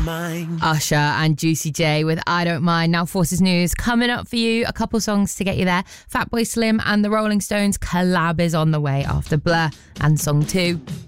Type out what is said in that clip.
mind. Usher and Juicy J with I Don't Mind. Now Forces News coming up for you. A couple songs to get you there. Fatboy Slim and the Rolling Stones collab is on the way after Blur and Song 2.